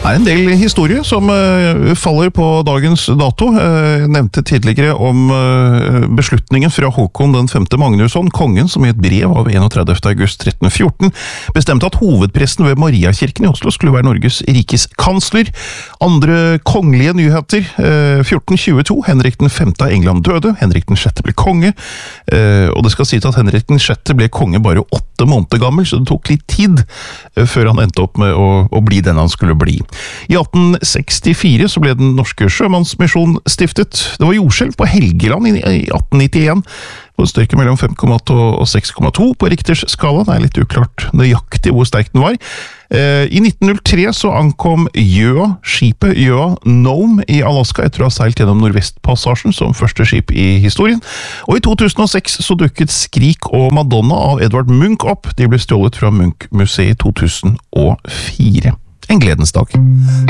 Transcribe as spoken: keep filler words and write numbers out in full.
Det er en del historie som uh, faller på dagens dato. Jeg uh, nevnte tidligere om uh, beslutningen fra Håkon den femte Magnusson, kongen, som i et brev av enogtredivte august tretten fjorten bestemte at hovedpresten ved Mariakirken i Oslo skulle være Norges rikes kansler. Andre kongelige nyheter. Uh, fjorten tjueto, Henrik den femte av England døde, Henrik den sjette ble konge, uh, og det skal sies at Henrik den sjette ble konge bare åtte måneder gammel, så det tok litt tid uh, før han endte opp med å, å bli den han skulle bli. I atten sekstifire så ble den norske sjømannsmisjon stiftet. Det var jordskjelv på Helgeland i atten nittien, på en styrke mellom fem komma åtte og seks komma to på Richters skala. Det er litt uklart nøyaktig hvor sterk den var. I nitten null tre så ankom Gjøa, skipet Gjøa Nome i Alaska etter å ha seilt gjennom Nordvestpassasjen som første skip i historien. Og i to tusen og seks så dukket Skrik og Madonna av Edvard Munch opp. De ble stjålet fra Munch-museet i to tusen og fire. En gledens dag.